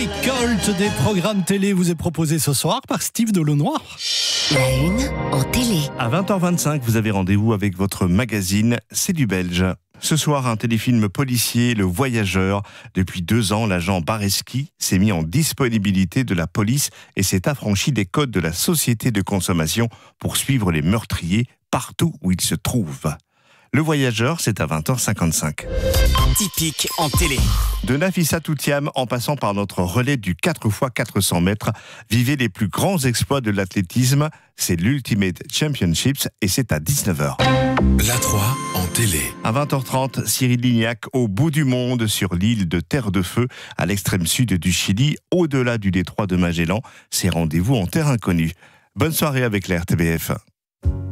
Les coltes des programmes télé vous est proposé ce soir par Steve Delaunoy. La une en télé. À 20h25, vous avez rendez-vous avec votre magazine C'est du Belge. Ce soir, un téléfilm policier, Le Voyageur. Depuis 2 ans, l'agent Bareski s'est mis en disponibilité de la police et s'est affranchi des codes de la société de consommation pour suivre les meurtriers partout où ils se trouvent. Le Voyageur, c'est à 20h55. Typique en télé. De Nafissa Toutiam, en passant par notre relais du 4x400 mètres, vivez les plus grands exploits de l'athlétisme. C'est l'Ultimate Championships et c'est à 19h. La 3 en télé. À 20h30, Cyril Lignac, au bout du monde, sur l'île de Terre de Feu, à l'extrême sud du Chili, au-delà du détroit de Magellan. C'est rendez-vous en terre inconnue. Bonne soirée avec la RTBF.